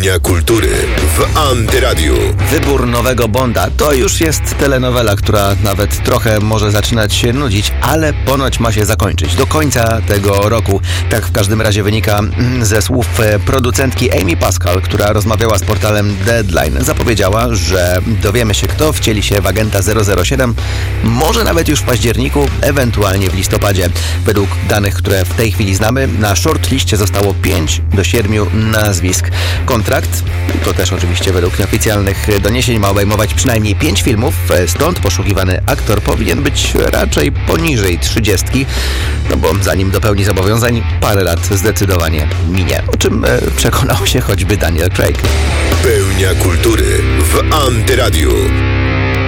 Pełnia kultury w Antyradiu. Wybór nowego Bonda to już jest telenowela, która nawet trochę może zaczynać się nudzić, ale ponoć ma się zakończyć do końca tego roku. Tak w każdym razie wynika ze słów producentki Amy Pascal, która rozmawiała z portalem Deadline. Zapowiedziała, że dowiemy się, kto wcieli się w agenta 007, może nawet już w październiku, ewentualnie w listopadzie. Według danych, które w tej chwili znamy, na shortliście zostało 5 do 7 nazwisk. Kontrakt, to też oczywiście według nieoficjalnych doniesień, ma obejmować przynajmniej 5 filmów, stąd poszukiwany aktor powinien być raczej poniżej 30, no bo zanim dopełni zobowiązań, parę lat zdecydowanie minie, o czym przekonał się choćby Daniel Craig. Pełnia kultury w Antyradiu.